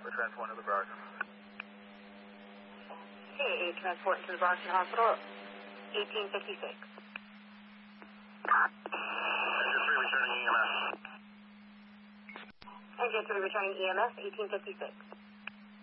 for transport to the Brockton. Okay, transport to the Brockton Hospital, 1856. Engine 3 returning EMS. Engine 3 returning EMS, 1856.